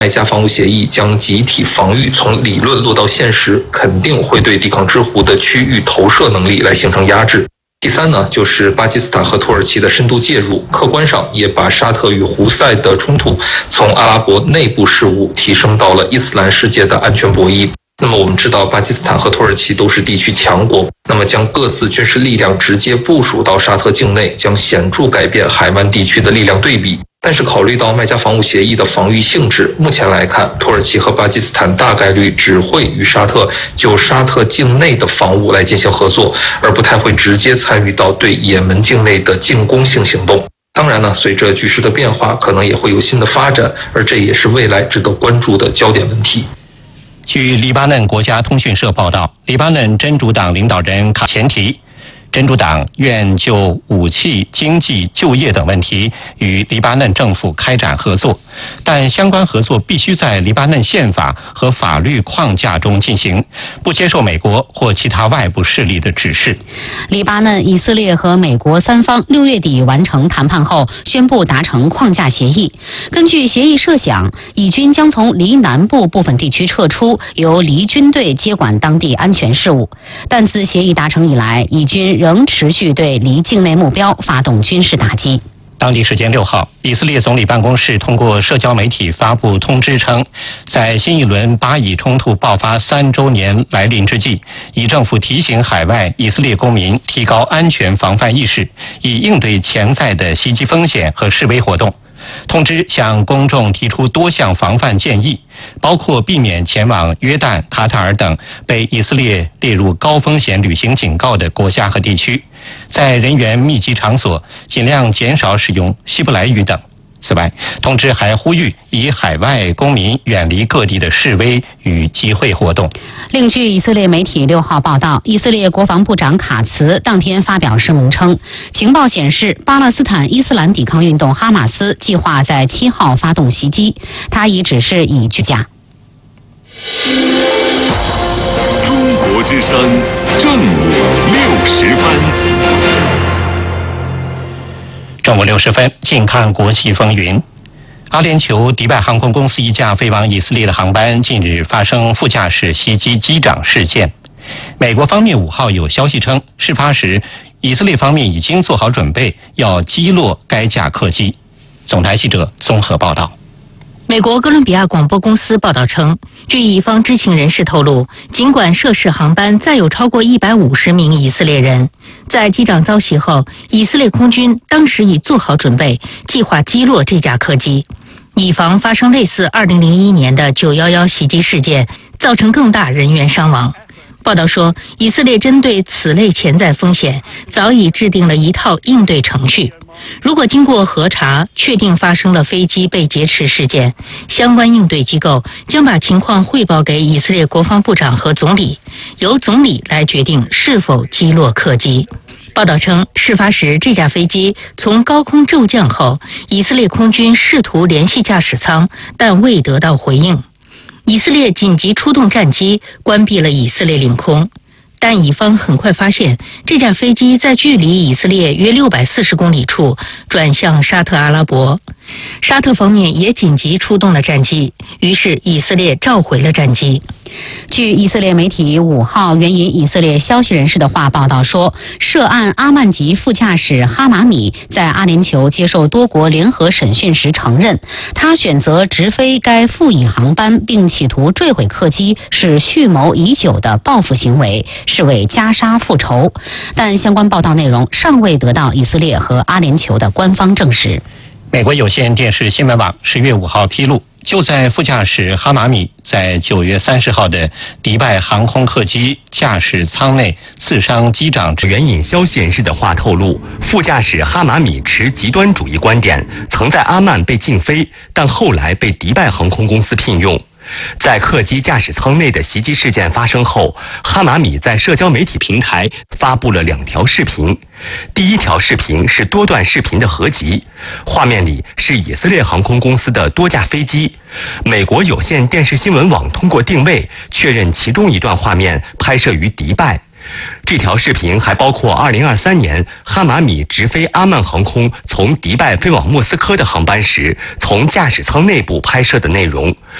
麦加防务协议将集体防御从理论落到现实，肯定会对抵抗之湖的区域投射能力来形成压制。第三呢，就是巴基斯坦和土耳其的深度介入，客观上也把沙特与胡塞的冲突从阿拉伯内部事务提升到了伊斯兰世界的安全博弈。那么我们知道，巴基斯坦和土耳其都是地区强国，那么将各自军事力量直接部署到沙特境内，将显著改变海湾地区的力量对比。但是考虑到麦加防务协议的防御性质，目前来看，土耳其和巴基斯坦大概率只会与沙特就沙特境内的防务来进行合作，而不太会直接参与到对也门境内的进攻性行动。当然呢，随着局势的变化，可能也会有新的发展，而这也是未来值得关注的焦点问题。 据黎巴嫩国家通讯社报道，黎巴嫩真主党领导人卡前提，真主党愿就武器、经济、就业等问题与黎巴嫩政府开展合作，但相关合作必须在黎巴嫩宪法和法律框架中进行，不接受美国或其他外部势力的指示。 黎巴嫩、以色列和美国三方6月底完成谈判后，宣布达成框架协议。根据协议设想，以军将从黎南部部分地区撤出，由黎军队接管当地安全事务。但自协议达成以来，以军仍持续对黎境内目标发动军事打击。 当地时间6号，以色列总理办公室通过社交媒体发布通知称，在新一轮巴以冲突爆发3周年来临之际，以政府提醒海外以色列公民提高安全防范意识，以应对潜在的袭击风险和示威活动。通知向公众提出多项防范建议，包括避免前往约旦、卡塔尔等被以色列列入高风险旅行警告的国家和地区，在人员密集场所尽量减少使用希伯来语等。此外，通知还呼吁以海外公民远离各地的示威与集会活动。 另据以色列媒体6号报道，以色列国防部长卡茨当天发表声明称，情报显示巴勒斯坦伊斯兰抵抗运动哈马斯计划在7号发动袭击，他已指示以居家。 中国之声正午60分。 正午60分，近看国际风云。阿联酋迪拜航空公司一架飞往以色列的航班近日发生副驾驶袭击机长事件。美国方面5号有消息称，事发时以色列方面已经做好准备，要击落该架客机。总台记者综合报道。 美国哥伦比亚广播公司报道称，据以方知情人士透露，尽管涉事航班载有超过150名以色列人，在机长遭袭后，以色列空军当时已做好准备，计划击落这架客机，以防发生类似2001年的911袭击事件，造成更大人员伤亡。报道说，以色列针对此类潜在风险，早已制定了一套应对程序。如果经过核查确定发生了飞机被劫持事件，相关应对机构将把情况汇报给以色列国防部长和总理，由总理来决定是否击落客机。报道称，事发时这架飞机从高空骤降后，以色列空军试图联系驾驶舱，但未得到回应。以色列紧急出动战机，关闭了以色列领空。但以方很快发现，这架飞机在距离以色列约640公里处转向沙特阿拉伯。沙特方面也紧急出动了战机，于是以色列召回了战机。 据以色列媒体5号援引以色列消息人士的话报道说，涉案阿曼籍副驾驶哈马米在阿联酋接受多国联合审讯时承认，他选择直飞该副乙航班并企图坠毁客机是蓄谋已久的报复行为，是为加沙复仇。但相关报道内容尚未得到以色列和阿联酋的官方证实。 美国有线电视新闻网10月5号披露，就在副驾驶哈马米在9月30号的迪拜航空客机驾驶舱内刺伤机长。 援引消息人士的话透露，副驾驶哈马米持极端主义观点，曾在阿曼被禁飞，但后来被迪拜航空公司聘用。在客机驾驶舱内的袭击事件发生后，哈马米在社交媒体平台发布了2条视频。第一条视频是多段视频的合集，画面里是以色列航空公司的多架飞机。美国有线电视新闻网通过定位确认其中一段画面拍摄于迪拜， 这条视频还包括2023年哈马米直飞阿曼航空从迪拜飞往莫斯科的航班时，从驾驶舱内部拍摄的内容。